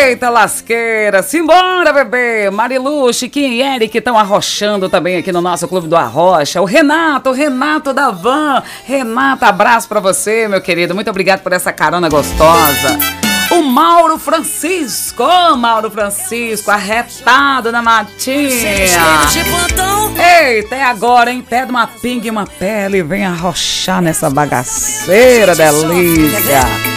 Eita lasqueira, simbora bebê. Marilu, Chiquinho e Eric estão arrochando também aqui no nosso Clube do Arrocha. O Renato da Van. Renato, abraço pra você, meu querido. Muito obrigado por essa carona gostosa. O Mauro Francisco, arretado na matinha. Eita, é agora, hein? Pede uma pinga e uma pele e vem arrochar nessa bagaceira delícia.